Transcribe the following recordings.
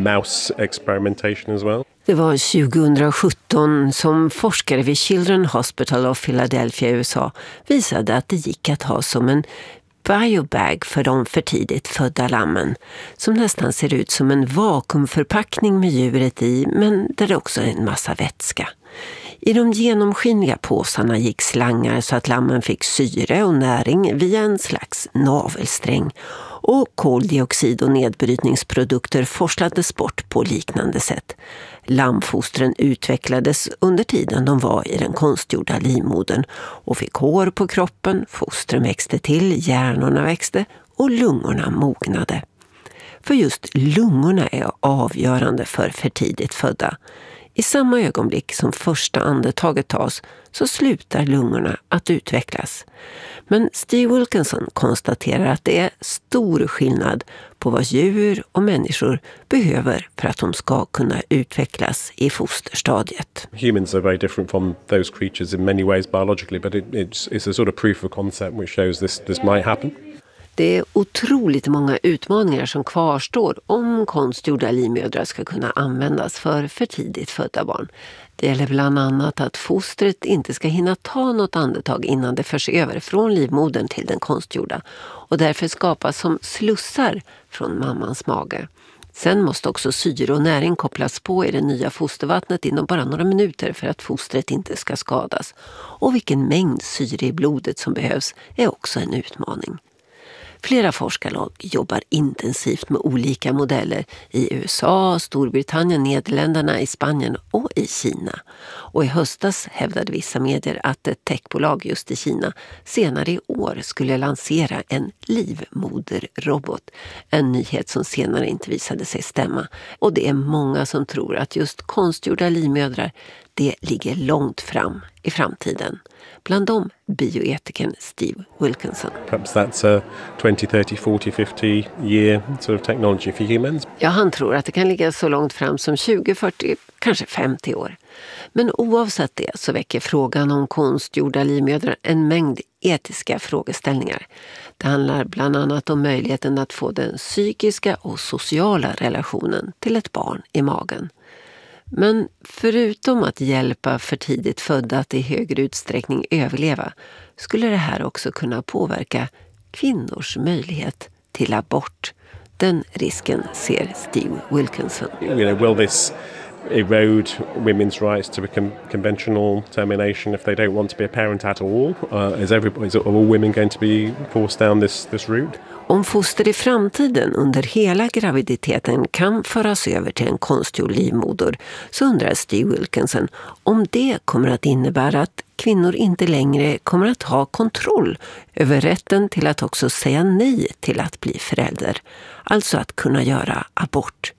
mouse experimentation as well. Det var 2017 som forskare vid Children's Hospital of Philadelphia i USA visade att det gick att ha som en biobag för de för tidigt födda lammen, som nästan ser ut som en vakuumförpackning med djuret i, men där det också är en massa vätska. I de genomskinliga påsarna gick slangar så att lammen fick syre och näring via en slags navelsträng, och koldioxid och nedbrytningsprodukter forslades bort på liknande sätt. Lammfostren utvecklades under tiden de var i den konstgjorda livmodern och fick hår på kroppen, fostren växte till, hjärnorna växte och lungorna mognade. För just lungorna är avgörande för tidigt födda. I samma ögonblick som första andetaget tas så slutar lungorna att utvecklas. Men Steve Wilkinson konstaterar att det är stor skillnad på vad djur och människor behöver för att de ska kunna utvecklas i fosterstadiet. Humans are very different from those creatures in many ways biologically, but it's a sort of proof of concept which shows this might happen. Det är otroligt många utmaningar som kvarstår om konstgjorda livmödrar ska kunna användas för tidigt födda barn. Det gäller bland annat att fostret inte ska hinna ta något andetag innan det förs över från livmodern till den konstgjorda, och därför skapas som slussar från mammans mage. Sen måste också syre och näring kopplas på i det nya fostervattnet inom bara några minuter för att fostret inte ska skadas. Och vilken mängd syre i blodet som behövs är också en utmaning. Flera forskarlag jobbar intensivt med olika modeller i USA, Storbritannien, Nederländerna, i Spanien och i Kina. Och i höstas hävdade vissa medier att ett techbolag just i Kina senare i år skulle lansera en livmoderrobot. En nyhet som senare inte visade sig stämma. Och det är många som tror att just konstgjorda livmödrar, det ligger långt fram i framtiden. Bland dem bioetikern Steve Wilkinson. Perhaps that's a 20, 30, 40, 50 year sort of technology for humans. Ja, han tror att det kan ligga så långt fram som 20, 40, kanske 50 år. Men oavsett det så väcker frågan om konstgjorda livmödrar en mängd etiska frågeställningar. Det handlar bland annat om möjligheten att få den psykiska och sociala relationen till ett barn i magen. Men förutom att hjälpa för tidigt födda att i högre utsträckning överleva, skulle det här också kunna påverka kvinnors möjlighet till abort. Den risken ser Steve Wilkinson. Will this erode women's rights to a conventional termination if they don't want to be a parent at all? Is all women going to be forced down this route? Om foster i framtiden under hela graviditeten kan föras över till en konstgjord livmoder, så undrar Steve Wilkinson om det kommer att innebära att kvinnor inte längre kommer att ha kontroll över rätten till att också säga nej till att bli förälder, alltså att kunna göra abort.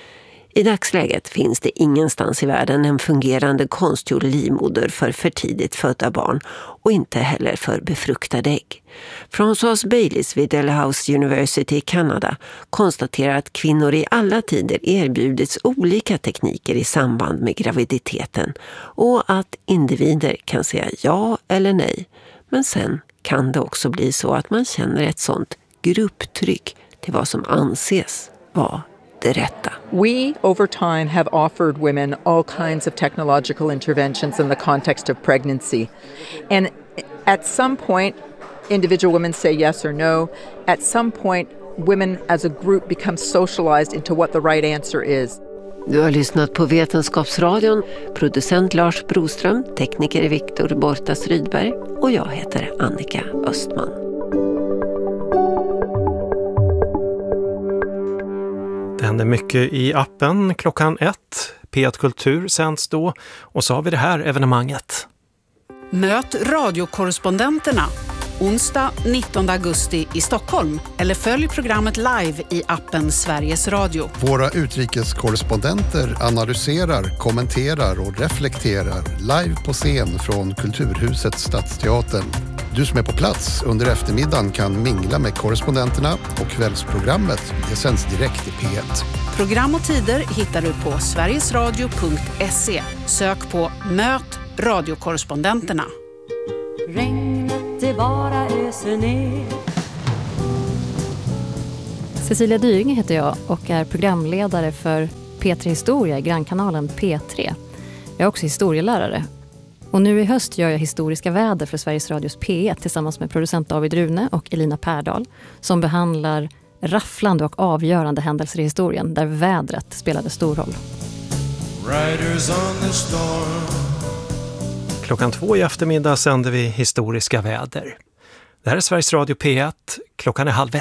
I dagsläget finns det ingenstans i världen en fungerande konstgjord livmoder för tidigt födda barn, och inte heller för befruktade ägg. François Baylis vid Dalhousie University i Kanada konstaterar att kvinnor i alla tider erbjudits olika tekniker i samband med graviditeten, och att individer kan säga ja eller nej. Men sen kan det också bli så att man känner ett sånt grupptryck till vad som anses vara det rätta. We, over time, have offered women all kinds of technological interventions in the context of pregnancy. And at some point, individual women say yes or no. At some point, women as a group become socialized into what the right answer is. Du har lyssnat på Vetenskapsradion, producent Lars Broström, tekniker Viktor Bortas Rydberg, och jag heter Annika Östman. Det händer mycket i appen klockan 1. P1 Kultur sänds då, och så har vi det här evenemanget. Möt radiokorrespondenterna onsdag 19 augusti i Stockholm, eller följ programmet live i appen Sveriges Radio. Våra utrikeskorrespondenter analyserar, kommenterar och reflekterar live på scen från Kulturhuset Stadsteatern. Du som är på plats under eftermiddagen kan mingla med korrespondenterna, och kvällsprogrammet det sänds direkt i P1. Program och tider hittar du på sverigesradio.se. Sök på Möt radiokorrespondenterna. Regnet det bara öser ner. Cecilia Dyring heter jag och är programledare för P3 Historia i grannkanalen P3. Jag är också historielärare. Och nu i höst gör jag historiska väder för Sveriges Radios P1 tillsammans med producent David Rune och Elina Pärdal som behandlar rafflande och avgörande händelser i historien där vädret spelade stor roll. Klockan 2 i eftermiddag sänder vi historiska väder. Det här är Sveriges Radio P1. Klockan är 12:30.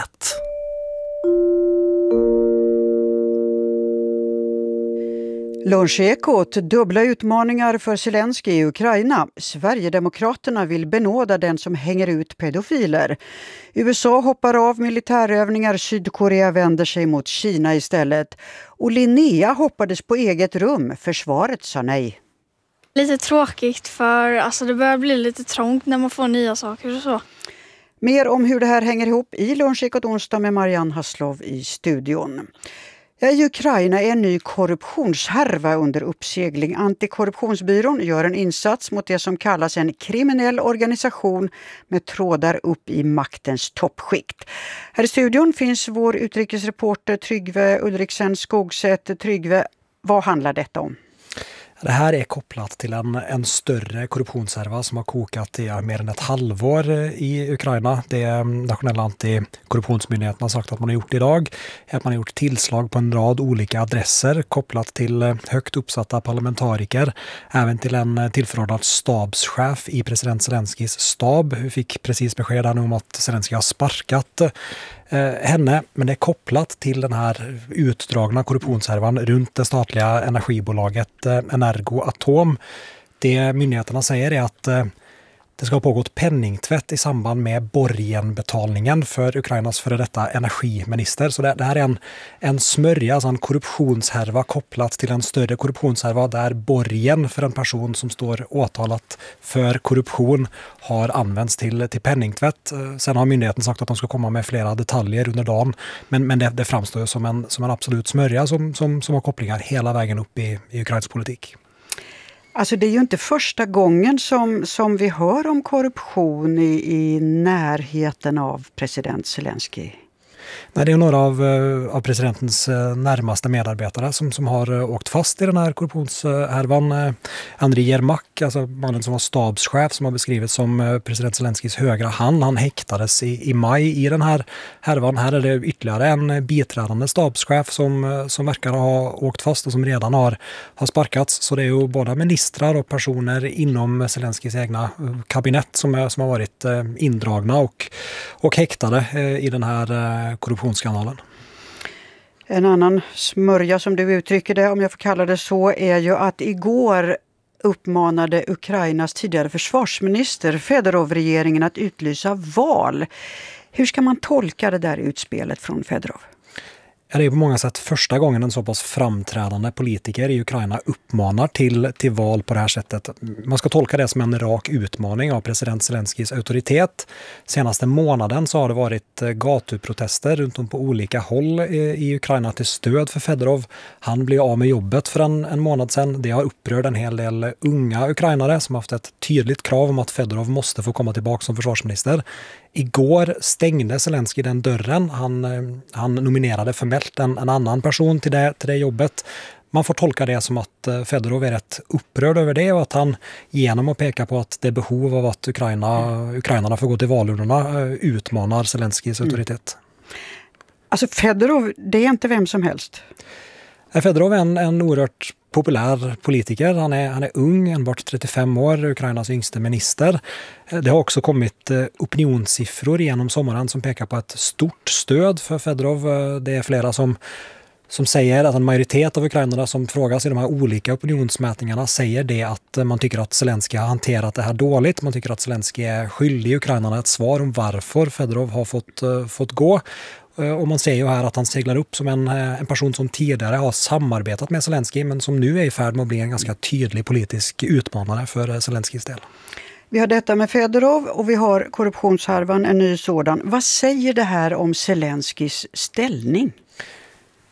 Lunchekot, dubbla utmaningar för Zelensky i Ukraina. Sverigedemokraterna vill benåda den som hänger ut pedofiler. USA hoppar av militärövningar, Sydkorea vänder sig mot Kina istället. Och Linnea hoppades på eget rum, försvaret sa nej. Lite tråkigt för det börjar bli lite trångt när man får nya saker och så. Mer om hur det här hänger ihop i Lunchekot onsdag med Marianne Hasslov i studion. I Ukraina är en ny korruptionshärva under uppsegling. Antikorruptionsbyrån gör en insats mot det som kallas en kriminell organisation med trådar upp i maktens toppskikt. Här i studion finns vår utrikesreporter Tryggve Ulriksen Skogsätt. Tryggve, vad handlar detta om? Det här är kopplat till en större korruptionshärva som har kokat i mer än ett halvår i Ukraina. Det nationella antikorruptionsmyndigheten har sagt att man har gjort idag. Att man har gjort tillslag på en rad olika adresser kopplat till högt uppsatta parlamentariker. Även till en tillförordnad stabschef i president Zelenskys stab. Vi fick precis besked om att Zelensky har sparkat henne, men det är kopplat till den här utdragna korruptionshärvan runt det statliga energibolaget Energoatom. Det myndigheterna säger är att det ska ha pågått penningtvätt i samband med borgenbetalningen för Ukrainas före detta energiminister. Så det här är en smörja, alltså en korruptionshärva kopplat till en större korruptionshärva där borgen för en person som står åtalat för korruption har använts till penningtvätt. Sen har myndigheten sagt att de ska komma med flera detaljer under dagen. Men det framstår ju som en absolut smörja som har kopplingar hela vägen upp i Ukrains politik. Alltså det är ju inte första gången som vi hör om korruption i närheten av president Zelensky. Nej, det är några av presidentens närmaste medarbetare som har åkt fast i den här korruptionshärvan. Andriy Yermak, alltså mannen som var stabschef som har beskrivits som president Zelenskys högra hand. Han häktades i maj i den här härvan. Här är det ytterligare en biträdande stabschef som verkar ha åkt fast och som redan har sparkats. Så det är ju både ministrar och personer inom Zelenskys egna kabinett som har varit indragna och häktade i den här korruptionsskandalen. En annan smörja som du uttrycker det, om jag får kalla det så, är ju att igår uppmanade Ukrainas tidigare försvarsminister Fedorov-regeringen att utlysa val. Hur ska man tolka det där utspelet från Fedorov? Det är på många sätt första gången en så pass framträdande politiker i Ukraina uppmanar till val på det här sättet. Man ska tolka det som en rak utmaning av president Zelenskys auktoritet. Senaste månaden så har det varit gatuprotester runt om på olika håll i Ukraina till stöd för Fedorov. Han blev av med jobbet för en månad sedan. Det har upprört en hel del unga ukrainare som har haft ett tydligt krav om att Fedorov måste få komma tillbaka som försvarsminister. Igår stängde Zelensky den dörren. Han nominerade formellt en annan person till det jobbet. Man får tolka det som att Fedorov är rätt upprörd över det och att han genom att peka på att det är behov av att ukrainarna får gå till valurnorna utmanar Zelenskys auktoritet. Alltså Fedorov, det är inte vem som helst. Fedorov är en oerhört populär politiker. Han är ung, enbart 35 år, Ukrainas yngste minister. Det har också kommit opinionssiffror genom sommaren som pekar på ett stort stöd för Fedorov. Det är flera som säger att en majoritet av ukrainarna som frågas i de här olika opinionsmätningarna säger det att man tycker att Zelensky har hanterat det här dåligt. Man tycker att Zelensky är skyldig ukrainarna ett svar om varför Fedorov har fått gå. Och man ser ju här att han seglar upp som en person som tidigare har samarbetat med Zelensky men som nu är i färd med att bli en ganska tydlig politisk utmanare för Zelenskys del. Vi har detta med Fedorov och vi har korruptionshärvan, en ny sådan. Vad säger det här om Zelenskys ställning?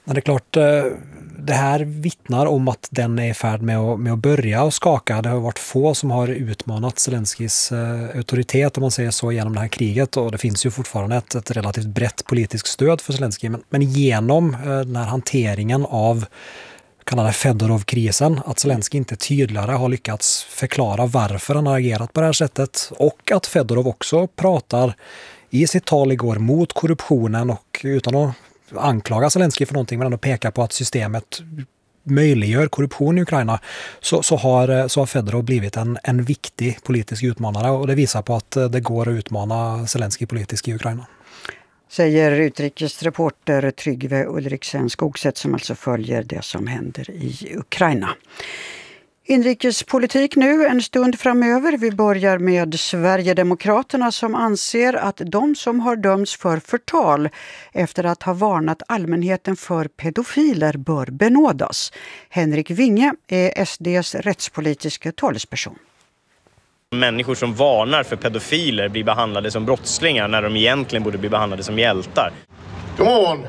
Men det är klart, det här vittnar om att den är i färd med att börja och skaka. Det har varit få som har utmanat Zelenskyjs auktoritet, om man säger så, genom det här kriget. Och det finns ju fortfarande ett relativt brett politiskt stöd för Zelenskyj. Men genom den här hanteringen av kallade Fedorov-krisen, att Zelenskyj inte tydligare har lyckats förklara varför han har agerat på det här sättet. Och att Fedorov också pratar i sitt tal igår mot korruptionen och utan att anklaga Zelenskyj för någonting men ändå pekar på att systemet möjliggör korruption i Ukraina, så har Fedorov blivit en viktig politisk utmanare, och det visar på att det går att utmana Zelenskyj politiskt i Ukraina. Säger utrikesreporter Tryggve Ulriksen Skogset, som alltså följer det som händer i Ukraina. Inrikespolitik nu en stund framöver. Vi börjar med Sverigedemokraterna som anser att de som har dömts för förtal efter att ha varnat allmänheten för pedofiler bör benådas. Henrik Winge är SDs rättspolitiska talesperson. Människor som varnar för pedofiler blir behandlade som brottslingar när de egentligen borde bli behandlade som hjältar. God morgon!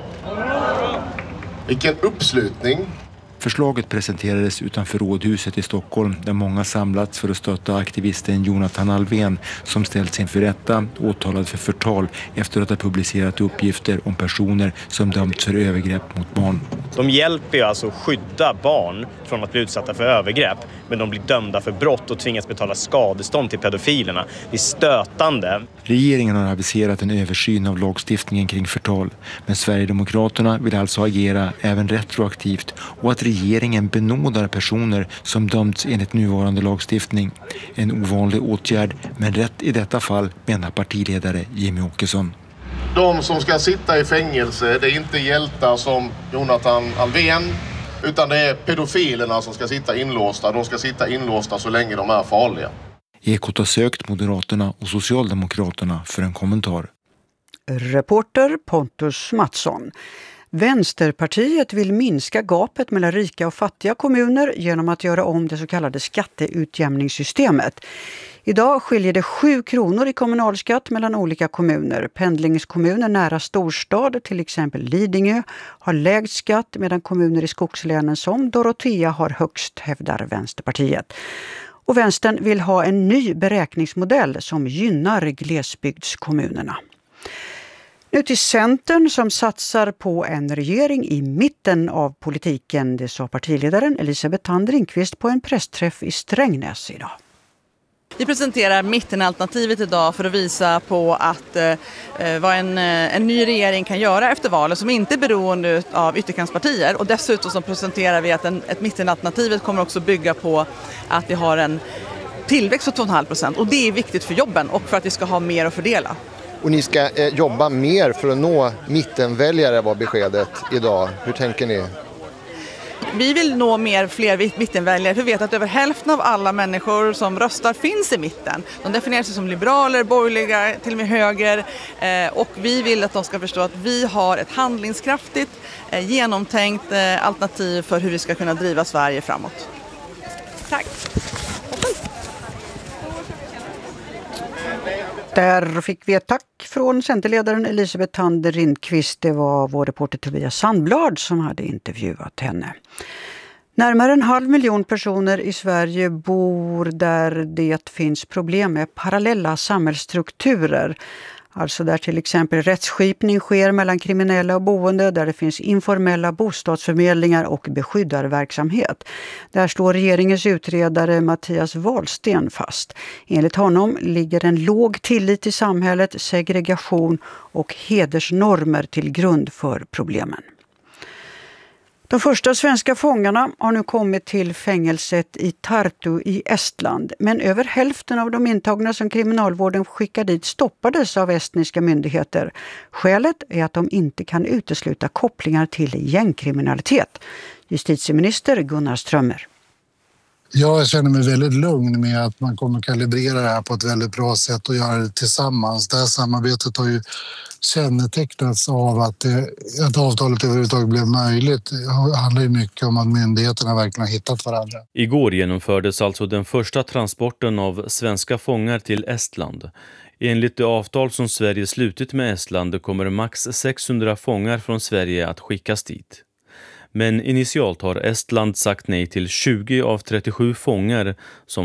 Vilken uppslutning! Förslaget presenterades utanför Rådhuset i Stockholm där många samlats för att stötta aktivisten Jonathan Alvén som ställts inför rätta, åtalad för förtal efter att ha publicerat uppgifter om personer som dömts för övergrepp mot barn. De hjälper ju alltså att skydda barn från att bli utsatta för övergrepp, men de blir dömda för brott och tvingas betala skadestånd till pedofilerna. Det är stötande. Regeringen har aviserat en översyn av lagstiftningen kring förtal, men Sverigedemokraterna vill alltså agera även retroaktivt och att regeringen benådar personer som dömts enligt nuvarande lagstiftning. En ovanlig åtgärd, men rätt i detta fall, menar partiledare Jimmy Åkesson. De som ska sitta i fängelse, det är inte hjältar som Jonathan Alvén, utan det är pedofilerna som ska sitta inlåsta. De ska sitta inlåsta så länge de är farliga. Ekot har sökt Moderaterna och Socialdemokraterna för en kommentar. Reporter Pontus Mattsson. Vänsterpartiet vill minska gapet mellan rika och fattiga kommuner genom att göra om det så kallade skatteutjämningssystemet. Idag skiljer det 7 kronor i kommunalskatt mellan olika kommuner. Pendlingskommuner nära storstad, till exempel Lidingö, har lägst skatt medan kommuner i skogslänen som Dorotea har högst, hävdar Vänsterpartiet. Och Vänstern vill ha en ny beräkningsmodell som gynnar glesbygdskommunerna. Nu till Centern som satsar på en regering i mitten av politiken. Det sa partiledaren Elisabeth Thand Ringqvist på en pressträff i Strängnäs idag. Vi presenterar mittenalternativet idag för att visa på att vad en ny regering kan göra efter valet som inte är beroende av ytterkantspartier. Och dessutom så presenterar vi att ett mittenalternativet kommer också bygga på att vi har en tillväxt på 2,5%. Och det är viktigt för jobben och för att vi ska ha mer att fördela. Och ni ska jobba mer för att nå mittenväljare, var beskedet idag. Hur tänker ni? Vi vill nå fler mittenväljare, för vi vet att över hälften av alla människor som röstar finns i mitten. De definierar sig som liberaler, borgerliga, till och med höger. Och vi vill att de ska förstå att vi har ett handlingskraftigt, genomtänkt alternativ för hur vi ska kunna driva Sverige framåt. Tack! Där fick vi ett tack från centerledaren Elisabeth Thand Ringqvist. Det var vår reporter Tobias Sandblad som hade intervjuat henne. Närmare 500 000 personer i Sverige bor där det finns problem med parallella samhällsstrukturer. Alltså där till exempel rättsskipning sker mellan kriminella och boende, där det finns informella bostadsförmedlingar och beskyddarverksamhet. Där står regeringens utredare Mattias Wahlsten fast. Enligt honom ligger en låg tillit i samhället, segregation och hedersnormer till grund för problemen. De första svenska fångarna har nu kommit till fängelset i Tartu i Estland. Men över hälften av de intagna som kriminalvården skickade dit stoppades av estniska myndigheter. Skälet är att de inte kan utesluta kopplingar till gängkriminalitet. Justitieminister Gunnar Strömmer. Jag känner mig väldigt lugn med att man kommer kalibrera det här på ett väldigt bra sätt och göra det tillsammans. Det här samarbetet har ju kännetecknats av att avtalet överhuvudtaget blev möjligt. Det handlar ju mycket om att myndigheterna verkligen har hittat varandra. Igår genomfördes alltså den första transporten av svenska fångar till Estland. Enligt det avtal som Sverige slutit med Estland kommer max 600 fångar från Sverige att skickas dit. Men initialt har Estland sagt nej till 20 av 37 fångar som